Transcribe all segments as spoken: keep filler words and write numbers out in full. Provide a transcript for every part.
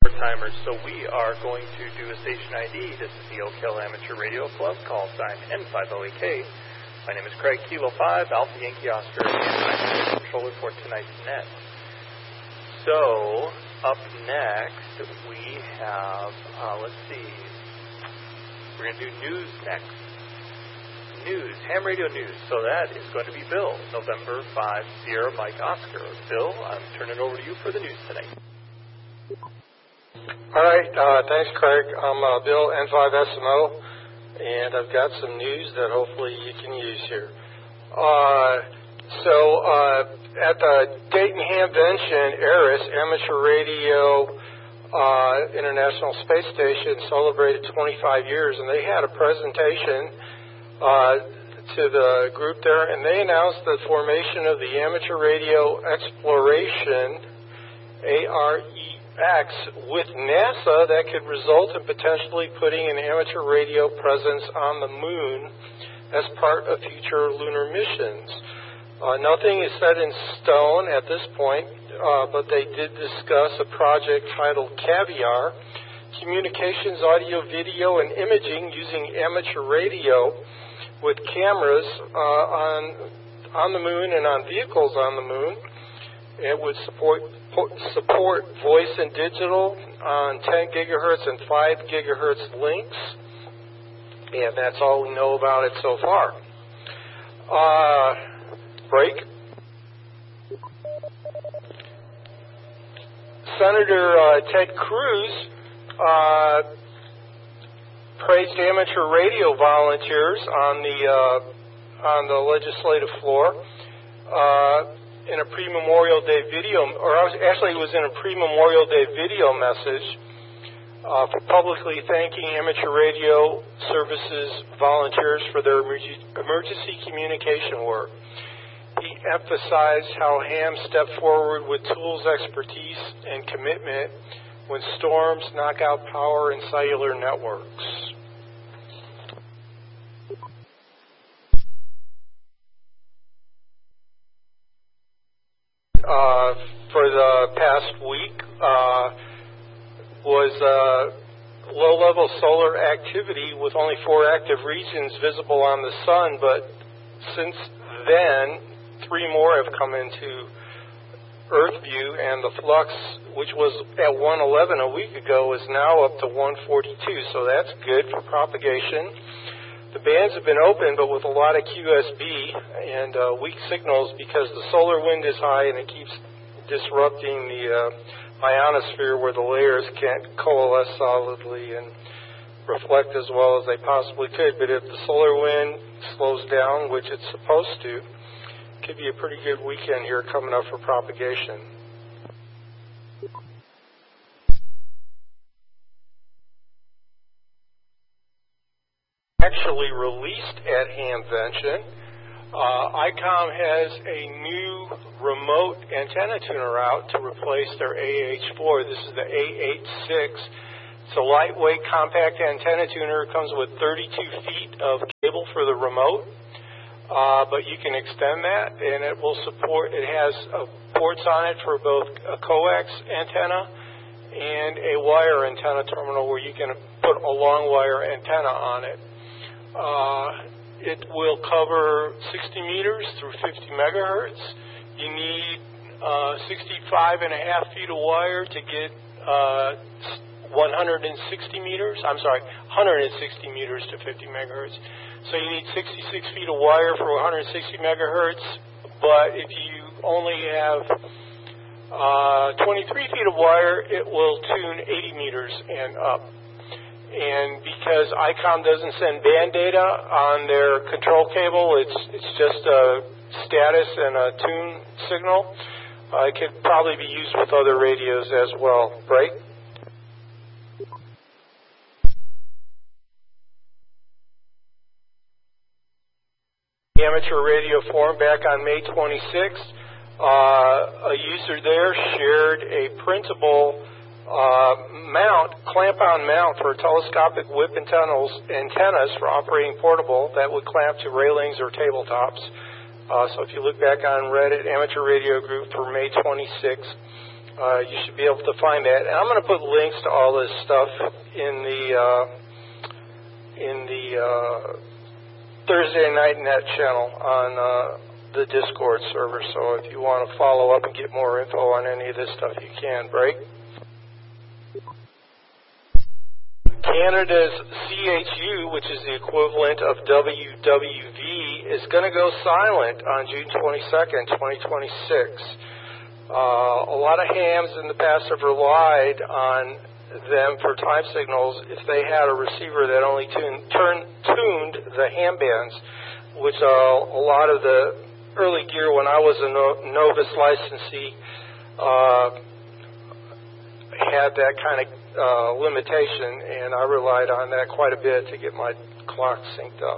Timers, so we are going to do a station I D. This is the Oak Hill Amateur Radio Club, call sign N five oh eight K. My name is Craig, Kilo five, Alpha Yankee Oscar, and I'm the controller for tonight's net. So, up next, we have, uh, let's see, we're going to do news next. News, ham radio news. So that is going to be Bill, November five, Sierra Mike Oscar. Bill, I'm turning it over to you for the news tonight. All right, uh, thanks, Craig. I'm uh, Bill, N five S M O, and I've got some news that hopefully you can use here. Uh, so uh, at the Dayton Hamvention ARIS Amateur Radio uh, International Space Station celebrated twenty-five years, and they had a presentation uh, to the group there, and they announced the formation of the Amateur Radio Exploration, A R E X, with NASA that could result in potentially putting an amateur radio presence on the moon as part of future lunar missions. Uh, nothing is set in stone at this point, uh, but they did discuss a project titled Caviar, Communications, Audio, Video, and Imaging using amateur radio with cameras uh, on, on the moon and on vehicles on the moon. It would support support voice and digital on ten gigahertz and five gigahertz links, and that's all we know about it so far. Uh, break. Senator uh, Ted Cruz uh, praised amateur radio volunteers on the uh, on the legislative floor. Uh, in a pre-Memorial Day video, or actually it was in a pre-Memorial Day video message uh, for publicly thanking amateur radio services volunteers for their emergency communication work. He emphasized how ham stepped forward with tools, expertise, and commitment when storms knock out power in cellular networks. Uh, for the past week uh, was uh, low-level solar activity with only four active regions visible on the sun, but since then, three more have come into Earth view, and the flux, which was at one eleven a week ago, is now up to one forty-two, so that's good for propagation. The bands have been open, but with a lot of Q S B and uh, weak signals because the solar wind is high and it keeps disrupting the uh, ionosphere where the layers can't coalesce solidly and reflect as well as they possibly could. But if the solar wind slows down, which it's supposed to, it could be a pretty good weekend here coming up for propagation. Actually released at Hamvention, uh, I COM has a new remote antenna tuner out to replace their A H four. This is the A H six. It's a lightweight, compact antenna tuner. It comes with thirty-two feet of cable for the remote, uh, but you can extend that, and it will support. It has uh, ports on it for both a coax antenna and a wire antenna terminal where you can put a long wire antenna on it. Uh, it will cover sixty meters through fifty megahertz. You need uh, sixty-five and a half feet of wire to get uh, one hundred sixty meters. I'm sorry, one hundred sixty meters to fifty megahertz. So you need sixty-six feet of wire for one hundred sixty megahertz. But if you only have uh, twenty-three feet of wire, it will tune eighty meters and up. And because I COM doesn't send band data on their control cable, it's it's just a status and a tune signal. Uh, it could probably be used with other radios as well, right? The Amateur Radio Forum back on May twenty-sixth. Uh, a user there shared a printable Uh, mount, clamp-on mount for telescopic whip antennas, antennas for operating portable that would clamp to railings or tabletops. Uh, so if you look back on Reddit, Amateur Radio Group for May twenty-sixth, Uh, you should be able to find that. And I'm going to put links to all this stuff in the uh, in the uh, Thursday Night Net channel on uh, the Discord server. So if you want to follow up and get more info on any of this stuff, you can. Break. Canada's C H U, which is the equivalent of W W V, is going to go silent on June twenty-second, twenty twenty-six. Uh, a lot of hams in the past have relied on them for time signals if they had a receiver that only tuned, turn, tuned the ham bands, which uh, a lot of the early gear when I was a no, novice licensee uh, had that kind of Uh, limitation, and I relied on that quite a bit to get my clock synced up.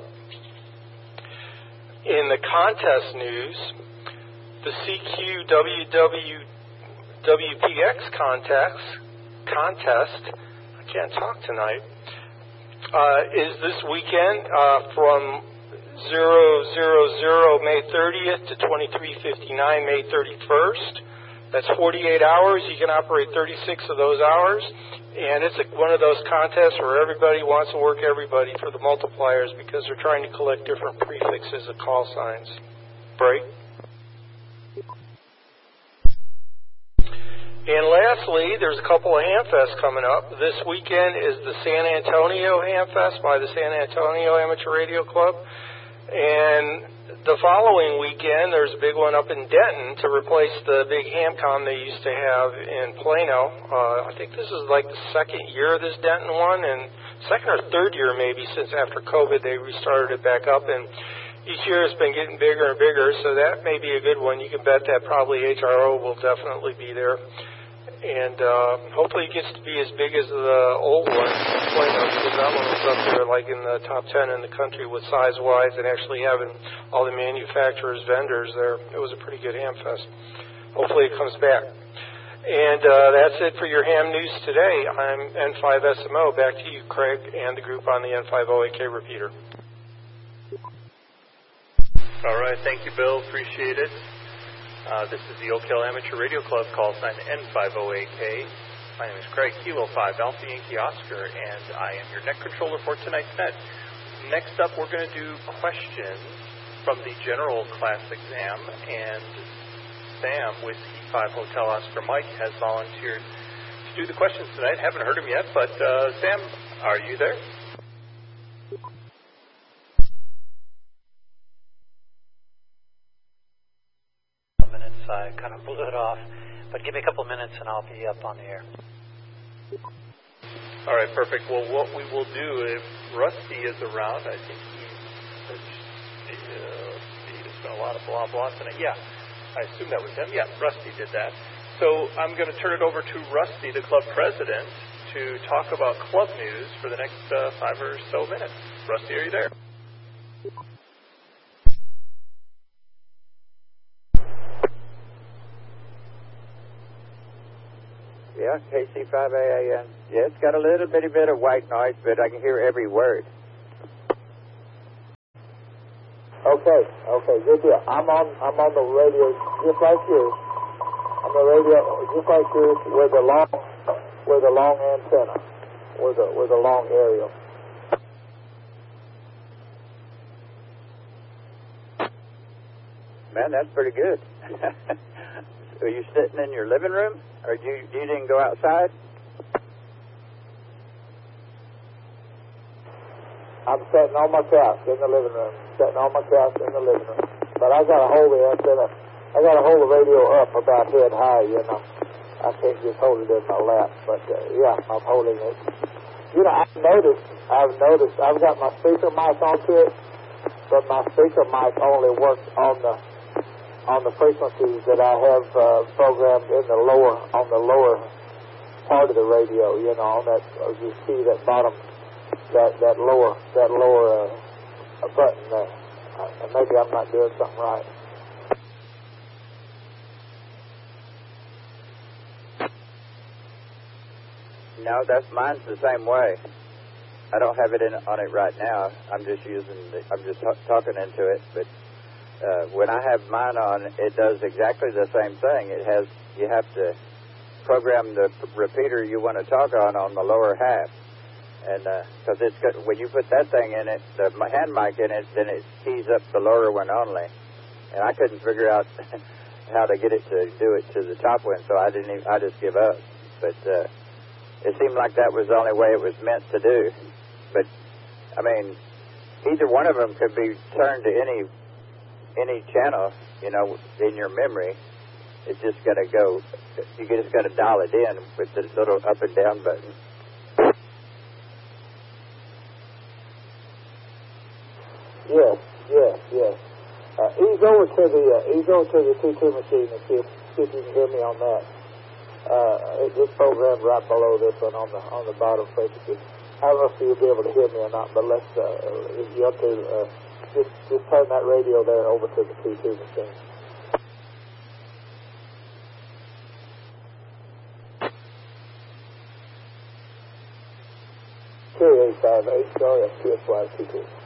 In the contest news, the C Q W W W P X contest, contest, I can't talk tonight, uh, is this weekend uh, from zero zero zero May thirtieth to twenty-three fifty-nine May thirty-first. That's forty-eight hours. You can operate thirty-six of those hours. And it's a, one of those contests where everybody wants to work everybody for the multipliers because they're trying to collect different prefixes of call signs. Break. And lastly, there's a couple of Hamfests coming up. This weekend is the San Antonio Hamfest by the San Antonio Amateur Radio Club. And the following weekend, there's a big one up in Denton to replace the big HamCon they used to have in Plano. Uh, I think this is like the second year of this Denton one, and second or third year maybe since after COVID they restarted it back up. And each year it's been getting bigger and bigger, so that may be a good one. You can bet that probably H R O will definitely be there. And uh, hopefully it gets to be as big as the old one, Plano, because that one was up there like in the top ten in the country with size-wise and actually having all the manufacturers, vendors there. It was a pretty good ham fest. Hopefully it comes back. And uh, that's it for your ham news today. I'm N five S M O. Back to you, Craig, and the group on the N five O A K repeater. All right. Thank you, Bill. Appreciate it. Uh, this is the Oak Hill Amateur Radio Club, call sign N five O A K. My name is Craig, Kilo five, Alpha Yankee Oscar, and I am your net controller for tonight's net. Next up, we're going to do questions from the general class exam, and Sam with E five Hotel Oscar Mike has volunteered to do the questions tonight. Haven't heard him yet, but uh, Sam, are you there? I kind of blew it off, but give me a couple of minutes and I'll be up on the air. All right, perfect. Well, what we will do, if Rusty is around, I think he, uh, he has been a lot of blah blah tonight. Yeah, I assume that was him. Yeah, Rusty did that. So I'm going to turn it over to Rusty, the club president, to talk about club news for the next uh, five or so minutes. Rusty, are you there? Yeah, K C five A A N. Yeah, it's got a little bitty bit of white noise, but I can hear every word. Okay, okay, good deal. I'm on, I'm on the radio just like you. On the radio just like you with a long, with a long antenna, with a with a long aerial. Man, that's pretty good. Are you sitting in your living room? Or you, you didn't go outside? I'm sitting on my couch in the living room. Sitting on my couch in the living room. But I got to hold the antenna. I got to hold the radio up about head high, you know. I can't just hold it in my lap. But, uh, yeah, I'm holding it. You know, I've noticed, I've noticed, I've got my speaker mic onto it, but my speaker mic only works on the on the frequencies that I have uh, programmed in the lower, on the lower part of the radio, you know, that, as you see that bottom, that, that lower, that lower uh, button there. Uh, maybe I'm not doing something right. No, that's mine's the same way. I don't have it in, on it right now. I'm just using, the, I'm just t- talking into it, but Uh, when I have mine on, it does exactly the same thing. It has, you have to program the repeater you want to talk on on the lower half. And because uh, it's got, when you put that thing in it, the hand mic in it, then it keys up the lower one only. And I couldn't figure out how to get it to do it to the top one, so I didn't. Even, I just give up. But uh, it seemed like that was the only way it was meant to do. But I mean, either one of them could be turned to any any channel, you know, in your memory. It's just got to go. You just got to dial it in with the little up and down button. Yes, yes, yes. Uh, ease over to the uh, ease over to the T two machine and see if, see if you can hear me on that. Uh, it, this program right below this one on the on the bottom frequency. I don't know if you'll be able to hear me or not, but let's uh, if you have to uh, just just turn that radio there over to the T two machine. K eight five eight, sorry, I'm T S Y T two.